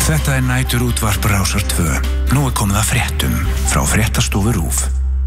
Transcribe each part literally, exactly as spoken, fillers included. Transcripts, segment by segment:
Þetta er næturútvarp Rásar tvö. Nú er komið að fréttum frá Fréttastofu RÚV.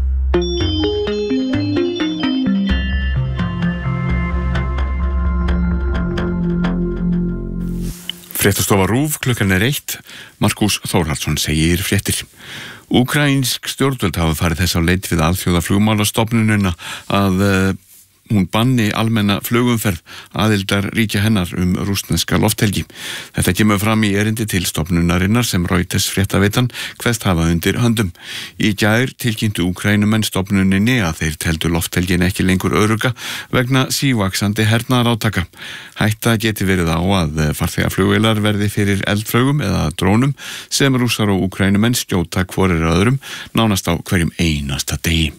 Fréttastofa RÚV, klukkan er eitt. Markús Þórhallsson segir fréttir. Úkraínsk stjórnvöld hafa farið þess á leit við alþjóða flugmálastofnunina að uh, hún banni almenna flugumferð aðildar ríkja hennar um rússneska lofthelgi. Þetta kemur fram í erindi til stofnunarinnar sem Reuters fréttaveitan kveðst hafa undir höndum. Í gær tilkynntu Úkraínumenn stofnuninni að þeir teldu lofthelgin ekki lengur örugga vegna sívaxandi hernaðarátaka. Hætta geti verið á að farþegaflugvélar verði fyrir eldflaugum eða drónum sem Rússar og Úkraínumenn skjóta hvorir öðrum nánast á hverjum einasta degi.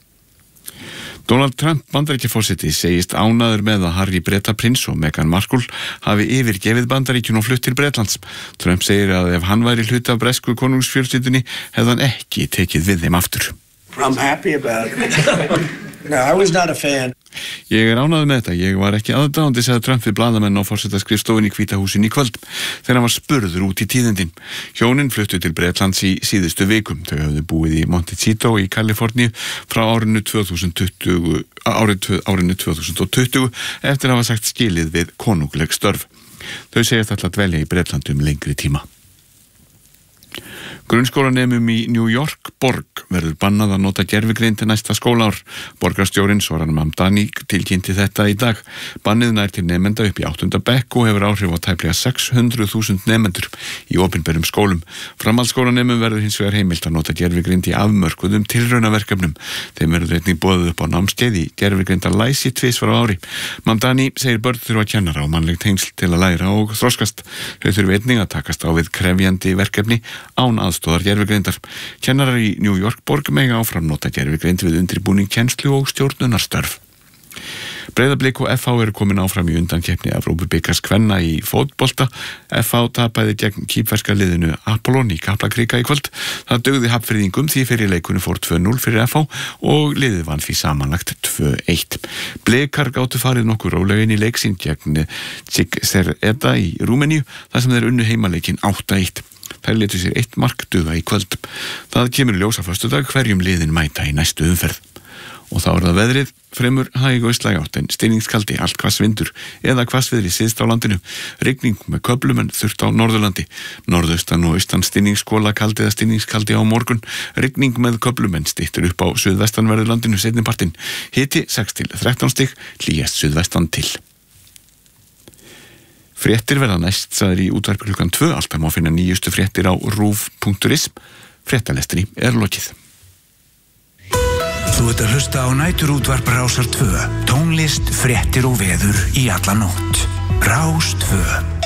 Donald Trump Bandaríkjaforseti segist ánægður með að Harry Bretaprins og Meghan Markle hafi yfirgefið Bandaríkin og flutt til Bretlands. Trump segir að ef hann væri hluti af bresku konungsfjölskyldunni hefði hann ekki tekið við þeim aftur. I'm happy about it. No, I was not a fan. Ég er ánægður með þetta. Ég var ekki aðdáandi, sagði Trump við blaðamenn á forsetaskrifstofunni í Hvíta húsinu í kvöld þegar hann var spurður út í tíðindin. Hjónin fluttu til Bretlands í síðustu vikum. Þau höfðu búið í Montecito í Kaliforníu frá árinu tvö þúsund tuttugu, árið, árinu tvö þúsund tuttugu eftir að hafa sagt skilið við konungleg störf. Þau segjast alltaf dvelja í Bretland um lengri tíma. Grunnskólanemum í New York borg verður bannað að nota gervigreind til næsta skólaár. Borgarstjórinn Zoran Mamdani tilkynnti þetta í dag. Bannið nær til nemenda upp í áttunda bekk og hefur áhrif á tæplega sex hundruð þúsund nemendur í opinberum skólum. Framhaldsskólanemum verður hins vegar heimilt að nota gervigreind í afmörkuðum tilraunaverkefnum. Þeim verður einnig boðið upp á námskeið í gervigreindar-læsi tvisvar á ári. Mamdani segir börn þurfa kennara og mannleg tengsl til að læra og þroskast. Þau þurfa einnig að takast á við krefjandi verkefni án aðstoðar gervigreindar. Kennarar í New York borg mega áfram nota gervigreind við undirbúning kennslu og stjórnunarstörf. Breiðablik og F H eru komin áfram í undankeppni Evrópubikars kvenna í fótbolta. F H tapaði gegn kýpverska liðinu Apollon í Kaplakrika í kvöld. Það dugði Hafnfirðingum því fyrir leikunni fór tvö núll fyrir F H og liðið vann því samanlagt tvö eitt. Blikar gátu farið nokkur rólega inn í leik sinn gegn Cigsereda í Rúmeníu þar sem þeir unnu heimaleikinn átta eitt. Þær létu sér eitt mark duga í kvöld. Það kemur í ljós á föstudag hverjum liðin mæta í næstu umferð. Og þá er það veðrið, fremur hæg og austlæg átt en stinningskaldi, allt hvassvindur eða hvassviðri syðst á landinu. Rigning með köflum en þurrt á Norðurlandi. Norðaustan og austan stinningsskóla kaldi eða stinningskaldi á morgun. Rigning með köflum en styttur upp á suðvestanverðu landinu seinni partinn. Hiti sex til þrettán stig, hlýjast suðvestan til. Fréttir verða næst, sagður í útvarpi klukkan tvö. Alltaf má finna nýjustu fréttir á rúv punktur is. Fréttalestri er lokið. Þú ert að hlusta á næturútvarp Rásar tvö. Tónlist, fréttir og veður í alla nótt. Rás tvö.